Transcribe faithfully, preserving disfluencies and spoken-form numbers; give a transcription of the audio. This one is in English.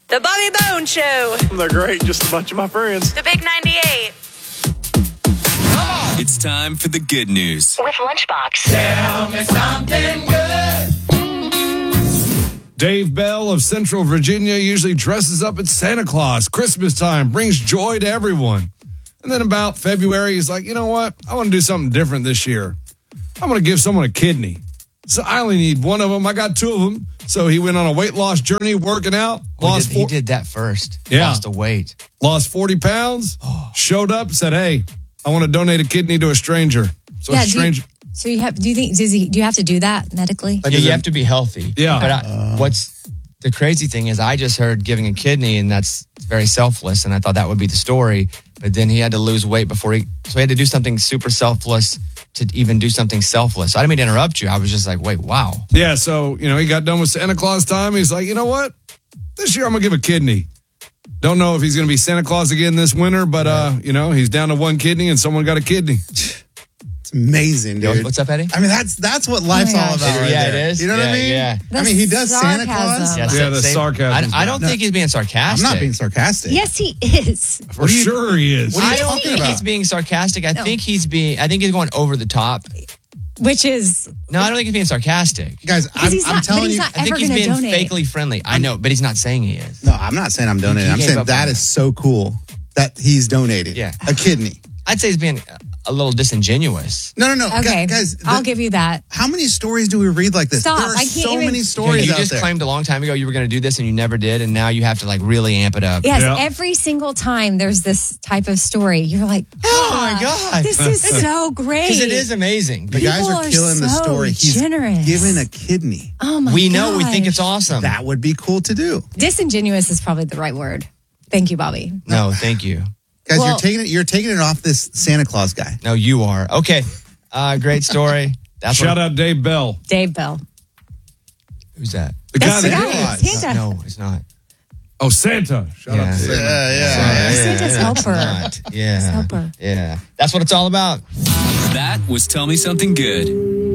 The Bobby Bone Show. They're great, just a bunch of my friends. The Big ninety-eight. It's time for the good news. With Lunchbox. Tell me something good. Dave Bell of Central Virginia usually dresses up as Santa Claus. Christmas time brings joy to everyone. And then about February, he's like, you know what? I want to do something different this year. I'm going to give someone a kidney. So I only need one of them. I got two of them. So he went on a weight loss journey, working out. Well, lost he, did, four, he did that first. Yeah. Lost the weight. Lost forty pounds. Showed up, said, hey, I want to donate a kidney to a stranger. So Yeah, a do you- stranger. So you have? Do you think? Does he? Do you have to do that medically? Yeah, you have to be healthy. Yeah. But I, what's the crazy thing is I just heard giving a kidney, and that's very selfless, and I thought that would be the story. But then he had to lose weight before he, so he had to do something super selfless to even do something selfless. So I didn't mean to interrupt you. I was just like, wait, wow. Yeah, so, you know, he got done with Santa Claus time. He's like, you know what? This year I'm going to give a kidney. Don't know if he's going to be Santa Claus again this winter, but, uh, you know, he's down to one kidney and someone got a kidney. It's amazing, dude. What's up, Eddie? I mean, that's that's what life's Oh my all gosh. about. right Yeah, it there. is. You know what Yeah, I mean? yeah. I mean, he does Santa Claus. Sarcasm. Yeah, the same- sarcasm's I, I don't bad. think he's being sarcastic. I'm not being sarcastic. Yes, he is. For sure he is. What are I you don't talking think about? he's being sarcastic. I No. think he's being. I think he's going over the top. Which is No, I don't think he's being sarcastic. Guys, I'm, he's I'm not- but telling he's you. not I think ever he's gonna being donate. fakely friendly. I know, but he's not saying he is. No, I'm not saying I'm donating. He I'm gave saying up that on is it. so cool that he's donated. Yeah. A kidney. I'd say he's being a little disingenuous. No, no, no. okay. Gu- Guys, the- I'll give you that. how many stories do we read like this? Stop. There are I can't so even- many You stories out just there. claimed a long time ago you were going to do this and you never did, and now you have to like really amp it up. Yes, Yeah. every single time there's this type of story, you're like, Oh my "Ah, God. this is so great." Because it is amazing. the guys people are are killing the so story. He's generous. giving a kidney. Oh my we know, we think gosh. it's awesome. That would be cool to do. Disingenuous is probably the right word. Thank you, Bobby. No, thank you. Guys, Well- you're taking it. You're taking it off this Santa Claus guy. No, you are. Okay. Uh, great story. That's Shout what, out Dave Bell. Dave Bell. Who's that? The That's guy the that- guy. Santa. No, it's not. Oh, Santa. Shout out Yeah. to Santa. yeah. Santa's helper. Not. Yeah. helper. Yeah. That's what it's all about. That was Tell Me Something Good.